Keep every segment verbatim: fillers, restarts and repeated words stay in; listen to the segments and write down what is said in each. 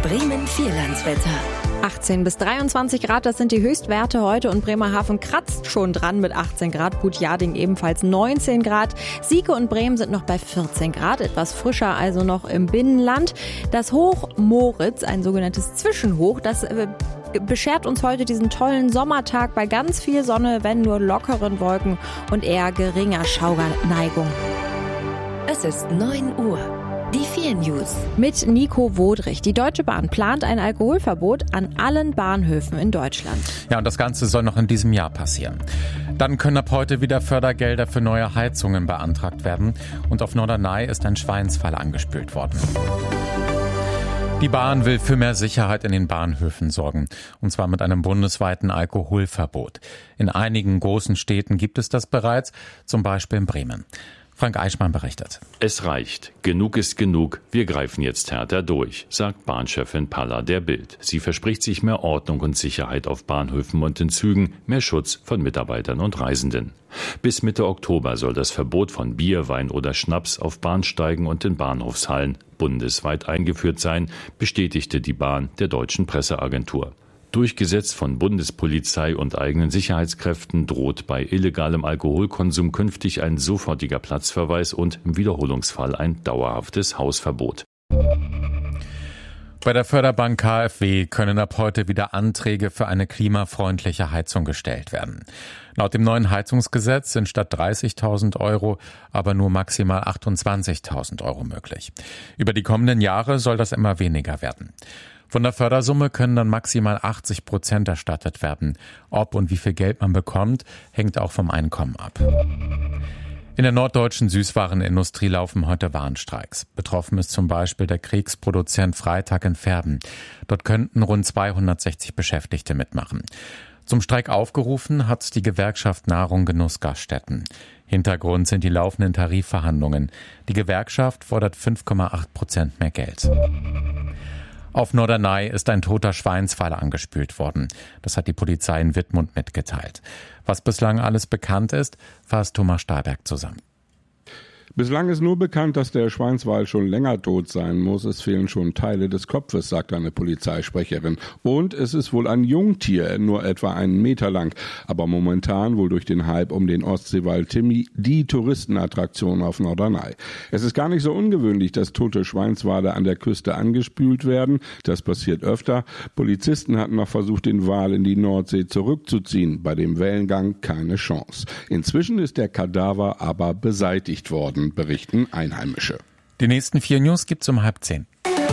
Bremen-Vierlandswetter. achtzehn bis dreiundzwanzig Grad, das sind die Höchstwerte heute und Bremerhaven kratzt schon dran mit achtzehn Grad, Butjading ebenfalls neunzehn Grad, Sieke und Bremen sind noch bei vierzehn Grad, etwas frischer also noch im Binnenland. Das Hoch Moritz, ein sogenanntes Zwischenhoch, das äh, beschert uns heute diesen tollen Sommertag bei ganz viel Sonne, wenn nur lockeren Wolken und eher geringer Schauerneigung. Es ist neun Uhr. Die vier News. Mit Nico Wodrich. Die Deutsche Bahn plant ein Alkoholverbot an allen Bahnhöfen in Deutschland. Ja, und das Ganze soll noch in diesem Jahr passieren. Dann können ab heute wieder Fördergelder für neue Heizungen beantragt werden. Und auf Norderney ist ein Schweinsfall angespült worden. Die Bahn will für mehr Sicherheit in den Bahnhöfen sorgen. Und zwar mit einem bundesweiten Alkoholverbot. In einigen großen Städten gibt es das bereits, zum Beispiel in Bremen. Frank Eichmann berichtet. Es reicht. Genug ist genug. Wir greifen jetzt härter durch, sagt Bahnchefin Palla der Bild. Sie verspricht sich mehr Ordnung und Sicherheit auf Bahnhöfen und in Zügen, mehr Schutz von Mitarbeitern und Reisenden. Bis Mitte Oktober soll das Verbot von Bier, Wein oder Schnaps auf Bahnsteigen und in Bahnhofshallen bundesweit eingeführt sein, bestätigte die Bahn der Deutschen Presseagentur. Durchgesetzt von Bundespolizei und eigenen Sicherheitskräften droht bei illegalem Alkoholkonsum künftig ein sofortiger Platzverweis und im Wiederholungsfall ein dauerhaftes Hausverbot. Bei der Förderbank K f W können ab heute wieder Anträge für eine klimafreundliche Heizung gestellt werden. Laut dem neuen Heizungsgesetz sind statt dreißigtausend Euro aber nur maximal achtundzwanzigtausend Euro möglich. Über die kommenden Jahre soll das immer weniger werden. Von der Fördersumme können dann maximal achtzig Prozent erstattet werden. Ob und wie viel Geld man bekommt, hängt auch vom Einkommen ab. In der norddeutschen Süßwarenindustrie laufen heute Warnstreiks. Betroffen ist zum Beispiel der Keksproduzent Freitag in Verben. Dort könnten rund zweihundertsechzig Beschäftigte mitmachen. Zum Streik aufgerufen hat die Gewerkschaft Nahrung Genuss Gaststätten. Hintergrund sind die laufenden Tarifverhandlungen. Die Gewerkschaft fordert fünf Komma acht Prozent mehr Geld. Auf Norderney ist ein toter Schweinsfall angespült worden. Das hat die Polizei in Wittmund mitgeteilt. Was bislang alles bekannt ist, fasst Thomas Stahlberg zusammen. Bislang ist nur bekannt, dass der Schweinswal schon länger tot sein muss. Es fehlen schon Teile des Kopfes, sagt eine Polizeisprecherin. Und es ist wohl ein Jungtier, nur etwa einen Meter lang. Aber momentan wohl durch den Hype um den Ostseewal Timmy die Touristenattraktion auf Norderney. Es ist gar nicht so ungewöhnlich, dass tote Schweinswale an der Küste angespült werden. Das passiert öfter. Polizisten hatten noch versucht, den Wal in die Nordsee zurückzuziehen. Bei dem Wellengang keine Chance. Inzwischen ist der Kadaver aber beseitigt worden, berichten Einheimische. Die nächsten vier News gibt's um halb zehn.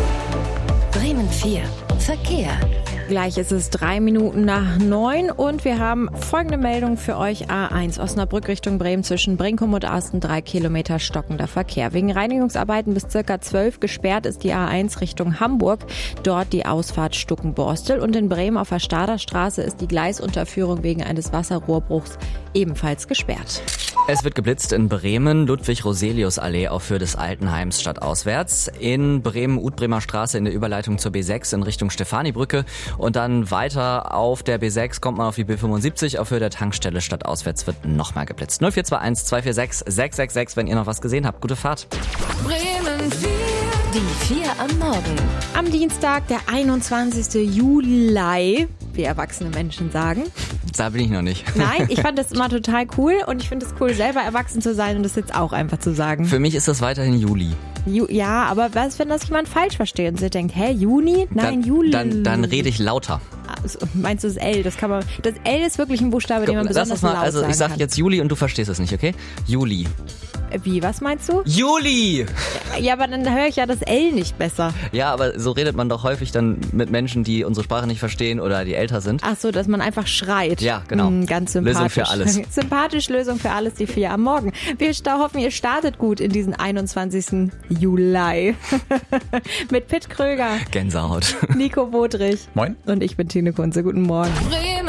Bremen vier. Verkehr. Gleich ist es drei Minuten nach neun und wir haben folgende Meldung für euch. A eins Osnabrück Richtung Bremen zwischen Brinkum und Asten, drei Kilometer stockender Verkehr. Wegen Reinigungsarbeiten bis circa zwölf gesperrt ist die A eins Richtung Hamburg. Dort die Ausfahrt Stuckenborstel und in Bremen auf der Staderstraße ist die Gleisunterführung wegen eines Wasserrohrbruchs ebenfalls gesperrt. Es wird geblitzt in Bremen, Ludwig-Roselius-Allee auf Höhe des Altenheims stadtauswärts. In Bremen, Utbremer Straße in der Überleitung zur B sechs in Richtung Stefanibrücke. Und dann weiter auf der B sechs kommt man auf die B fünfundsiebzig. Auf Höhe der Tankstelle stadtauswärts wird nochmal geblitzt. null vier zwei eins zwei vier sechs sechs sechs sechs, wenn ihr noch was gesehen habt. Gute Fahrt. Bremen vier. Die vier am Morgen. Am Dienstag, der einundzwanzigsten Juli, wie erwachsene Menschen sagen. Da bin ich noch nicht. Nein, ich fand das immer total cool und ich finde es cool, selber erwachsen zu sein und das jetzt auch einfach zu sagen. Für mich ist das weiterhin Juli. Ju- ja, aber was, wenn das jemand falsch versteht und sich denkt, hä, Juni? Nein, dann, Juli. Dann, dann rede ich lauter. Also, meinst du das L? Das kann man. Das L ist wirklich ein Buchstabe, den man Lass besonders das mal, laut also sagen ich sag kann. jetzt Juli und du verstehst es nicht, okay? Juli. Wie, was meinst du? Juli! Ja, aber dann höre ich ja das L nicht besser. Ja, aber so redet man doch häufig dann mit Menschen, die unsere Sprache nicht verstehen oder die älter sind. Ach so, dass man einfach schreit. Ja, genau. Hm, ganz sympathisch. Lösung für alles. Sympathisch, Lösung für alles, die vier am Morgen. Wir sta- hoffen, ihr startet gut in diesen einundzwanzigsten Juli. Mit Pitt Kröger, Gänsehaut. Nico Wodrich. Moin. Und ich bin Tine Kunze. Guten Morgen. Bremen